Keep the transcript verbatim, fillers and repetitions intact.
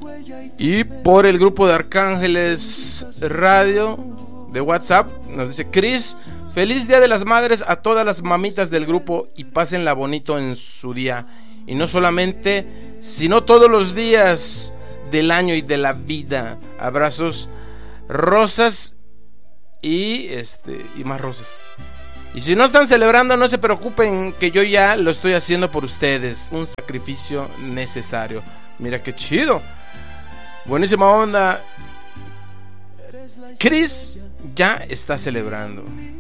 Y por el grupo de Arcángeles Radio de WhatsApp nos dice: Cris, feliz Día de las Madres a todas las mamitas del grupo y pásenla bonito en su día. Y no solamente, sino todos los días del año y de la vida. Abrazos, rosas y este y más rosas. Y si no están celebrando, no se preocupen, que yo ya lo estoy haciendo por ustedes. Un sacrificio necesario. Mira qué chido. Buenísima onda. Cris ya está celebrando.